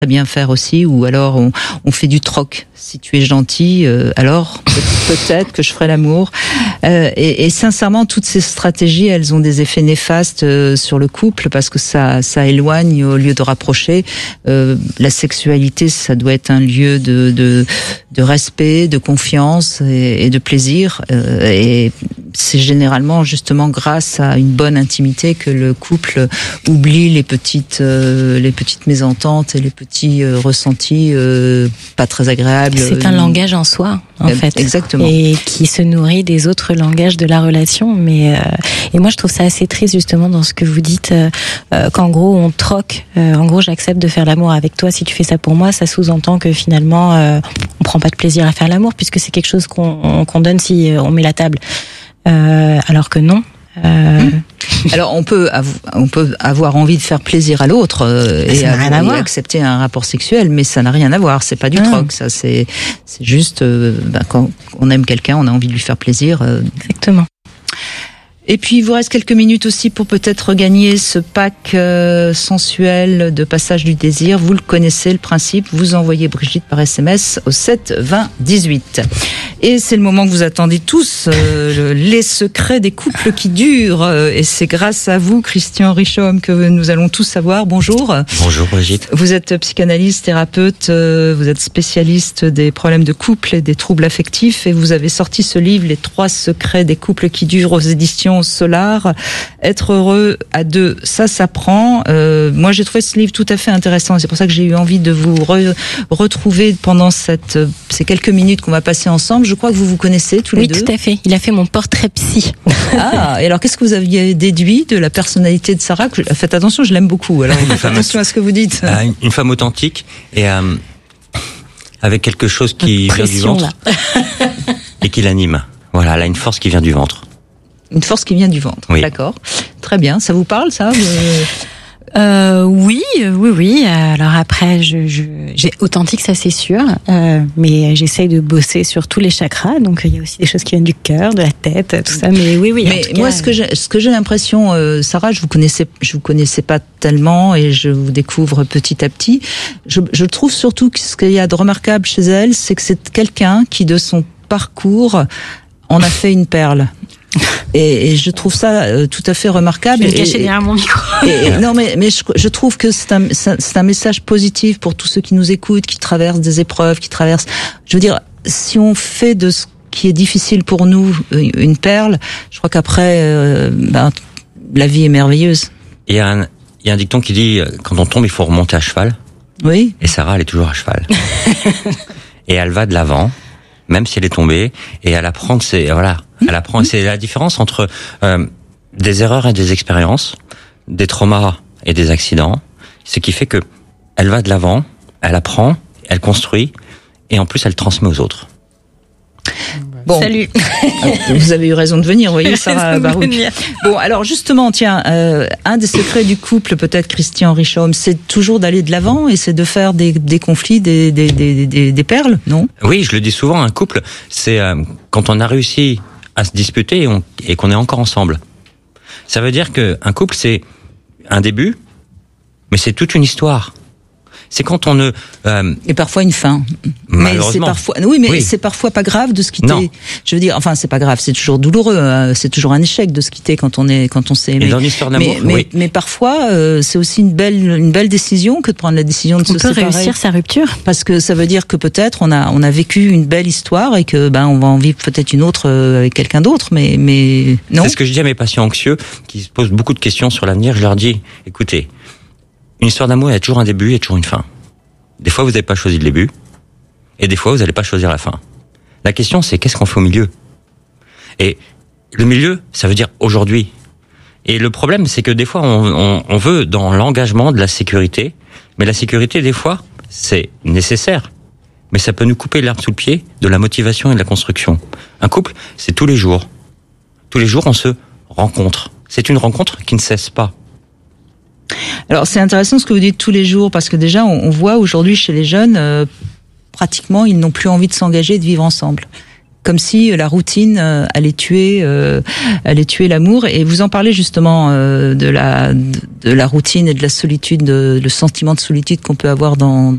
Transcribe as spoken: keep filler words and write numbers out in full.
très bien faire aussi, ou alors on, on fait du troc. Si tu es gentil, euh, alors peut-être que je ferai l'amour. Euh, et, et sincèrement, toutes ces stratégies, elles ont des effets néfastes euh, sur le couple parce que ça, ça éloigne au lieu de rapprocher. Euh, la sexualité, ça doit être un lieu de, de, de respect, de confiance et, et de plaisir. Euh, et c'est généralement justement grâce à une bonne intimité que le couple oublie les petites, euh, les petites mésententes et les petits euh, ressentis euh, pas très agréables. C'est un langage en soi, en euh, fait. Exactement. Et qui se nourrit des autres langages de la relation. Mais, euh, et moi, je trouve ça assez triste, justement, dans ce que vous dites, euh, qu'en gros, on troque. Euh, en gros, j'accepte de faire l'amour avec toi. Si tu fais ça pour moi, ça sous-entend que finalement, euh, on prend pas de plaisir à faire l'amour, puisque c'est quelque chose qu'on, qu'on donne si on met la table. Euh, alors que non. Euh... Mmh. Alors on peut av- on peut avoir envie de faire plaisir à l'autre euh, et, av- et accepter un rapport sexuel, mais ça n'a rien à voir. C'est pas du mmh. troc, ça c'est c'est juste euh, ben, quand on aime quelqu'un, on a envie de lui faire plaisir. Euh. Exactement. Et puis il vous reste quelques minutes aussi pour peut-être regagner ce pack euh, sensuel de passage du désir. Vous le connaissez le principe, vous envoyez Brigitte par S M S au sept vingt dix-huit. Et c'est le moment que vous attendez tous, euh, les secrets des couples qui durent. Et c'est grâce à vous, Christian Richomme, que nous allons tous savoir. Bonjour. Bonjour Brigitte. Vous êtes psychanalyste, thérapeute, euh, vous êtes spécialiste des problèmes de couple et des troubles affectifs. Et vous avez sorti ce livre, Les trois secrets des couples qui durent, aux éditions Solar. Être heureux à deux, ça s'apprend. Euh, moi, j'ai trouvé ce livre tout à fait intéressant. C'est pour ça que j'ai eu envie de vous re- retrouver pendant cette, ces quelques minutes qu'on va passer ensemble. Je crois que vous vous connaissez tous les oui, deux. Oui, tout à fait. Il a fait mon portrait psy. Ah, et alors qu'est-ce que vous aviez déduit de la personnalité de Sarah? Faites attention, je l'aime beaucoup. Alors faites attention à ce que vous dites. Euh, une, une femme authentique et euh, avec quelque chose qui vient du ventre et qui l'anime. Voilà, elle a une force qui vient du ventre. Une force qui vient du ventre. Oui. D'accord. Très bien. Ça vous parle, ça? Euh, oui, oui, oui. Alors après, je, je, j'ai authentique, ça c'est sûr, euh, mais j'essaye de bosser sur tous les chakras. Donc il y a aussi des choses qui viennent du cœur, de la tête, tout ça. Mais oui, oui. Mais moi, cas, ce que j'ai, ce que j'ai l'impression, euh, Sarah, je vous connaissais, je vous connaissais pas tellement, et je vous découvre petit à petit. Je, je trouve surtout que ce qu'il y a de remarquable chez elle, c'est que c'est quelqu'un qui, de son parcours, en a fait une perle. Et, et je trouve ça euh, tout à fait remarquable. Je vais me cacher derrière mon micro. Et, et, non, mais, mais je, je trouve que c'est un, c'est un message positif pour tous ceux qui nous écoutent, qui traversent des épreuves, qui traversent. Je veux dire, si on fait de ce qui est difficile pour nous une perle, je crois qu'après, euh, ben, la vie est merveilleuse. Il y a un, il y a un dicton qui dit quand on tombe, il faut remonter à cheval. Oui. Et Sarah, elle est toujours à cheval. Et elle va de l'avant, même si elle est tombée, et elle apprend que c'est voilà. Elle apprend, c'est la différence entre euh, des erreurs et des expériences, des traumas et des accidents, ce qui fait que elle va de l'avant, elle apprend, elle construit, et en plus elle transmet aux autres. Bon. Salut. Vous avez eu raison de venir, vous voyez, Sarah Barouk. Bon, alors justement, tiens, euh, un des secrets du couple, peut-être Christian Richomme, c'est toujours d'aller de l'avant et c'est de faire des, des conflits, des, des, des, des, des perles, non? Oui, je le dis souvent, un couple, c'est euh, quand on a réussi à se disputer et, on, et qu'on est encore ensemble. Ça veut dire qu'un couple, c'est un début, mais c'est toute une histoire. C'est quand on ne... Euh, et parfois une fin. Mais c'est parfois, oui, mais oui. c'est parfois pas grave de se quitter. Non. Je veux dire, enfin, c'est pas grave, c'est toujours douloureux, hein, c'est toujours un échec de se quitter quand on est, quand on s'est aimé. Et dans l'histoire d'amour, mais, oui. mais, mais parfois, euh, c'est aussi une belle, une belle décision que de prendre la décision de on se séparer. On peut réussir sa rupture. Parce que ça veut dire que peut-être on a, on a vécu une belle histoire et que, ben, on va en vivre peut-être une autre avec quelqu'un d'autre, mais, mais non. C'est ce que je dis à mes patients anxieux qui se posent beaucoup de questions sur l'avenir. Je leur dis, écoutez, une histoire d'amour, il y a toujours un début et toujours une fin. Des fois, vous n'avez pas choisi le début, et des fois, vous n'allez pas choisir la fin. La question, c'est qu'est-ce qu'on fait au milieu? Et le milieu, ça veut dire aujourd'hui. Et le problème, c'est que des fois, on, on, on veut dans l'engagement de la sécurité, mais la sécurité, des fois, c'est nécessaire. Mais ça peut nous couper l'herbe sous le pied de la motivation et de la construction. Un couple, c'est tous les jours. Tous les jours, on se rencontre. C'est une rencontre qui ne cesse pas. Alors c'est intéressant ce que vous dites tous les jours, parce que déjà on, on voit aujourd'hui chez les jeunes, euh, pratiquement ils n'ont plus envie de s'engager et de vivre ensemble. Comme si la routine euh, allait tuer, euh, allait tuer l'amour. Et vous en parlez justement euh, de la de la routine et de la solitude, de, le sentiment de solitude qu'on peut avoir dans